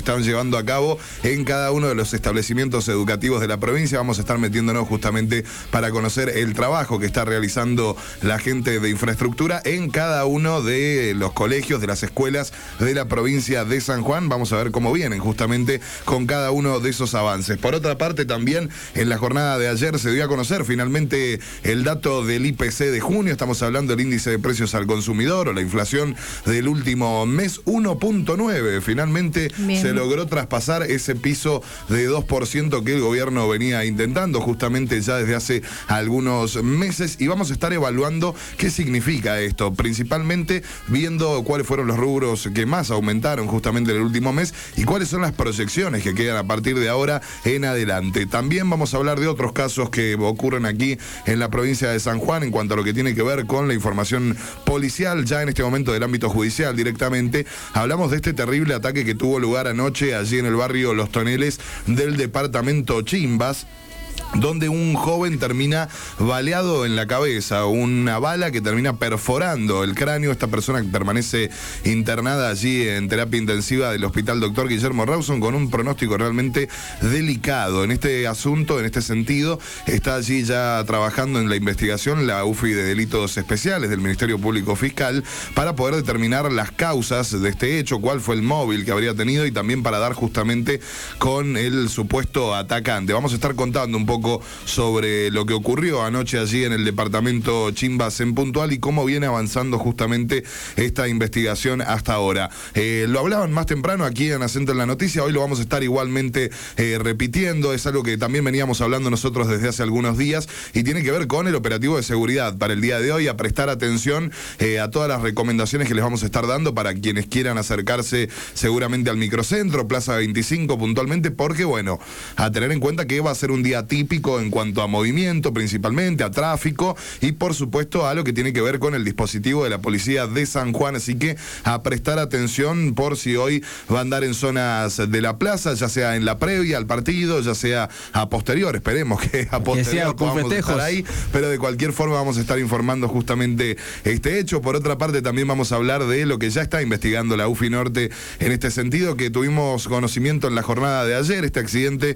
están llevando a cabo en cada uno de los establecimientos educativos de la provincia. Vamos a estar metiéndonos justamente para conocer el trabajo que está realizando la gente de infraestructura en cada uno de los colegios, de las escuelas de la provincia de San Juan. Vamos a ver cómo vienen justamente con cada uno de esos avances. Por otra parte, también en la jornada de ayer se dio a conocer finalmente el dato del IPC de junio. Estamos hablando del índice de precios al consumidor o la inflación del último mes, 1.9. Finalmente se logró traspasar ese piso de 2% que el gobierno venía intentando justamente ya desde hace algunos meses, y vamos a estar evaluando qué significa esto, principalmente viendo cuáles fueron los rubros que más aumentaron justamente en el último mes y cuáles son las proyecciones que quedan a partir de ahora en adelante. También vamos a hablar de otros casos que ocurren aquí en la provincia de San Juan en cuanto a lo que tiene que ver con la información policial, ya en este momento del ámbito judicial directamente. Hablamos de este terrible ataque que tuvo lugar anoche allí en el barrio Los Toneles del departamento Chimbas, donde un joven termina baleado en la cabeza, una bala que termina perforando el cráneo. Esta persona que permanece internada allí en terapia intensiva del Hospital Dr. Guillermo Rawson con un pronóstico realmente delicado. En este asunto, en este sentido, está allí ya trabajando en la investigación la UFI de Delitos Especiales del Ministerio Público Fiscal para poder determinar las causas de este hecho, cuál fue el móvil que habría tenido y también para dar justamente con el supuesto atacante. Vamos a estar contando un poco sobre lo que ocurrió anoche allí en el departamento Chimbas en puntual y cómo viene avanzando justamente esta investigación hasta ahora. Lo hablaban más temprano aquí en Acento en la Noticia, hoy lo vamos a estar igualmente repitiendo. Es algo que también veníamos hablando nosotros desde hace algunos días y tiene que ver con el operativo de seguridad para el día de hoy, a prestar atención a todas las recomendaciones que les vamos a estar dando para quienes quieran acercarse seguramente al microcentro, Plaza 25 puntualmente, porque bueno, a tener en cuenta que va a ser un día típico en cuanto a movimiento, principalmente a tráfico y por supuesto a lo que tiene que ver con el dispositivo de la policía de San Juan, así que a prestar atención por si hoy va a andar en zonas de la plaza, ya sea en la previa al partido, ya sea a posterior, esperemos que a posterior podamos estar ahí, pero de cualquier forma vamos a estar informando justamente este hecho. Por otra parte, también vamos a hablar de lo que ya está investigando la UFI Norte en este sentido, que tuvimos conocimiento en la jornada de ayer, este accidente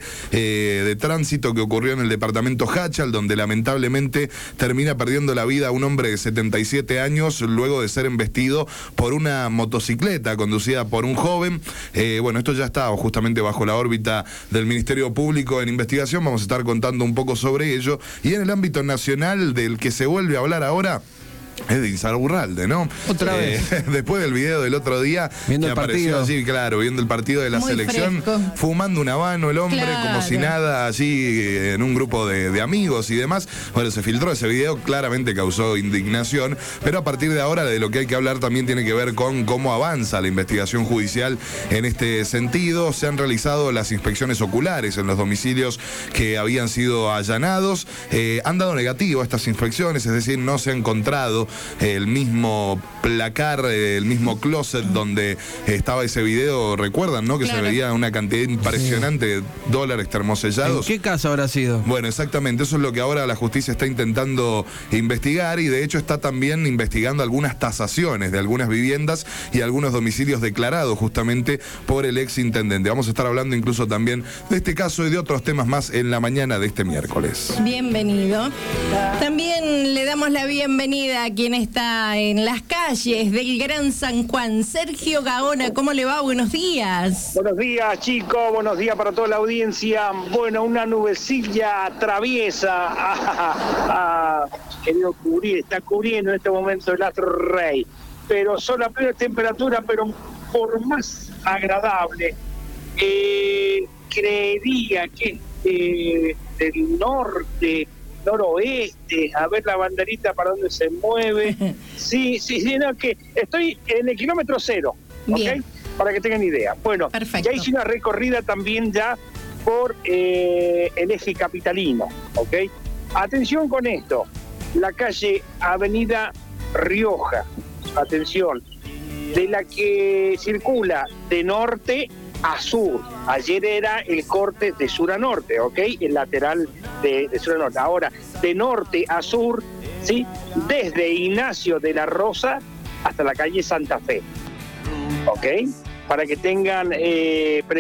de tránsito que ocurrió en el departamento Hachal, donde lamentablemente termina perdiendo la vida un hombre de 77 años luego de ser embestido por una motocicleta conducida por un joven. Bueno, esto ya está justamente bajo la órbita del Ministerio Público en investigación, vamos a estar contando un poco sobre ello. Y en el ámbito nacional del que se vuelve a hablar ahora es de Insaurralde, ¿no? Otra vez. Después del video del otro día, viendo que el apareció partido. allí, claro, viendo el partido de la Muy selección, fresco. fumando un habano el hombre, Claro. como si nada, allí en un grupo de amigos y demás. Bueno, se filtró ese video, claramente causó indignación, pero a partir de ahora de lo que hay que hablar también tiene que ver con cómo avanza la investigación judicial en este sentido. Se han realizado las inspecciones oculares en los domicilios que habían sido allanados. Han dado negativo a estas inspecciones, es decir, no se ha encontrado el mismo placar, el mismo closet donde estaba ese video, recuerdan, ¿no? Que claro. se veía una cantidad impresionante de dólares termosellados. ¿En qué caso habrá sido? Bueno, exactamente, eso es lo que ahora la justicia está intentando investigar y de hecho está también investigando algunas tasaciones de algunas viviendas y algunos domicilios declarados justamente por el ex intendente. Vamos a estar hablando incluso también de este caso y de otros temas más en la mañana de este miércoles. Bienvenido. También le damos la bienvenida a quien está en las calles del Gran San Juan, Sergio Gaona. ¿Cómo le va? Buenos días. Buenos días, chicos, buenos días para toda la audiencia. Bueno, una nubecilla atraviesa querido está cubriendo en este momento el astro rey, pero son a plena temperatura, pero por más agradable. Creería que del norte, noroeste, a ver la banderita para dónde se mueve. Sí, no, que estoy en el kilómetro 0, Bien. ¿ok? Para que tengan idea. Bueno, Perfecto. ya hice una recorrida también ya por el eje capitalino, ¿ok? Atención con esto, la calle Avenida Rioja, atención, de la que circula de norte a sur. Ayer era el corte de sur a norte, ¿ok? El lateral de sur a norte. Ahora, de norte a sur, ¿sí? Desde Ignacio de la Rosa hasta la calle Santa Fe, ¿ok? Para que tengan